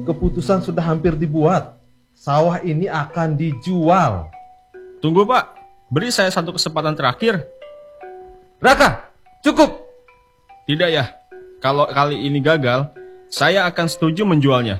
keputusan sudah hampir dibuat. Sawah ini akan dijual. Tunggu Pak, beri saya satu kesempatan terakhir. Raka, cukup. Tidak ya, kalau kali ini gagal, saya akan setuju menjualnya.